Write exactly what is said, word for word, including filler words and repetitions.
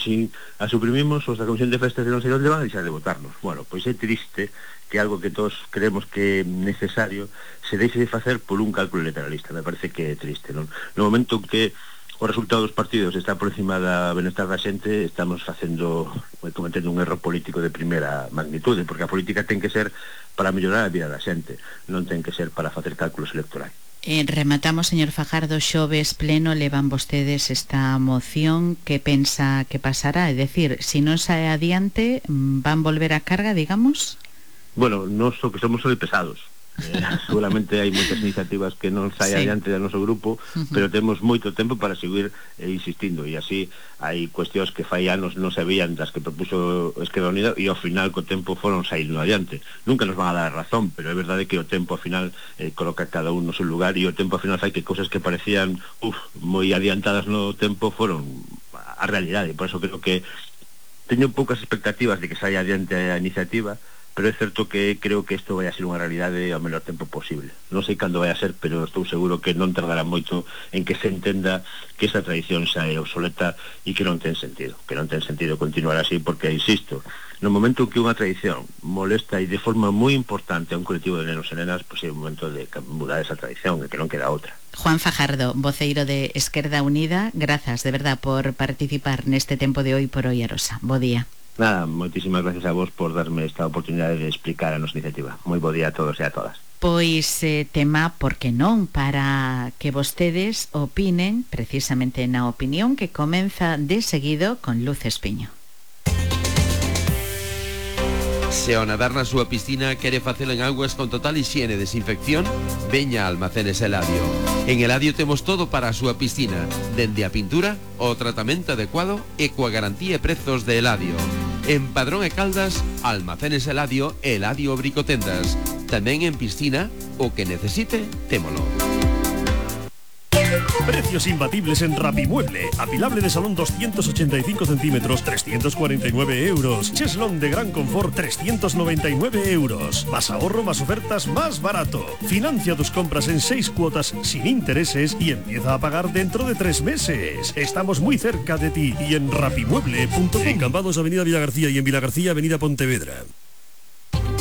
si a suprimimos, os da Comisión de Festas de non sei onde van a deixar de votarnos. Bueno, pois é triste que algo que todos creemos que é necesario se deixe de facer por un cálculo electoralista. Me parece que é triste, non? No momento que o resultado dos partidos está por encima da benestar da xente, estamos facendo, cometendo un erro político de primeira magnitude, porque a política ten que ser para mellorar a vida da xente, non ten que ser para facer cálculos electorais. Eh, rematamos, señor Fajardo, xoves pleno levan vostedes esta moción. Que pensa que pasará? É dicir, se si non sae adiante, van volver a carga, digamos? Bueno, nós o que somos son pesados. Eh, seguramente hai moitas iniciativas que non sae sí. adiante do noso grupo, uh-huh. pero temos moito tempo para seguir eh, insistindo, e así hai cuestións que fai anos non se veían das que propuso Esquerda Unida e ao final co tempo foron saindo adiante. Nunca nos van a dar razón, pero é verdade que o tempo ao final eh, coloca cada un no seu lugar, e o tempo ao final fai que cousas que parecían uf, moi adiantadas no tempo foron a realidade. Por eso creo que teño poucas expectativas de que saia adiante a iniciativa, pero é certo que creo que isto vai a ser unha realidade ao menor tempo posible. Non sei cando vai a ser, pero estou seguro que non tardará moito en que se entenda que esa tradición xa é obsoleta e que non ten sentido, que non ten sentido continuar así, porque, insisto, no momento que unha tradición molesta e de forma moi importante a un colectivo de nenos e nenas, pois é o momento de mudar esa tradición, e que non queda outra. Juan Fajardo, voceiro de Esquerda Unida, grazas de verdad por participar neste tempo de Hoy por Hoy Arosa. Bo día. Nada, moitísimas gracias a vos por darme esta oportunidade de explicar a nosa iniciativa. Moi bo día a todos e a todas. Pois eh, tema, por que non, para que vostedes opinen precisamente na opinión que comeza de seguido con Luz Espiño. Se ao nadar na súa piscina quere facelo en augas con total hixiene e desinfección, veña a Almacenes Eladio. En Eladio temos todo para a súa piscina, dende a pintura, o tratamento adecuado e coa garantía e prezos de Eladio. En Padrón e Caldas, Almacenes Eladio e Eladio Bricotendas. Tamén en piscina, o que necesite, témolo. Precios imbatibles en Rapimueble. Apilable de salón doscientos ochenta y cinco centímetros, trescientos cuarenta y nueve euros. Cheslón de gran confort, trescientos noventa y nueve euros. Más ahorro, más ofertas, más barato. Financia tus compras en seis cuotas sin intereses y empieza a pagar dentro de tres meses. Estamos muy cerca de ti y en rapimueble punto com. En Cambados, Avenida Villagarcía, y en Villagarcía, Avenida Pontevedra.